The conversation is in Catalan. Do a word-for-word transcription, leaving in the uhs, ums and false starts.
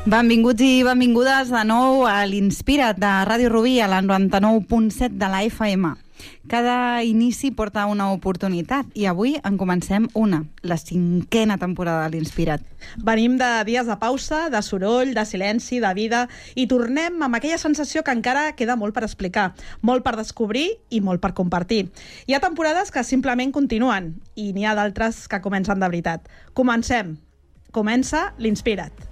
Benvinguts i benvingudes de nou a l'Inspira't de Ràdio Rubí a la noranta-nou punt set de la F M. Cada inici porta una oportunitat i avui en comencem una, la cinquena temporada de l'Inspira't. Venim de dies de pausa, de soroll, de silenci, de vida i tornem amb aquella sensació que encara queda molt per explicar, molt per descobrir i molt per compartir. Hi ha temporades que simplement continuen i n'hi ha d'altres que comencen de veritat. Comencem. Comença l'Inspira't.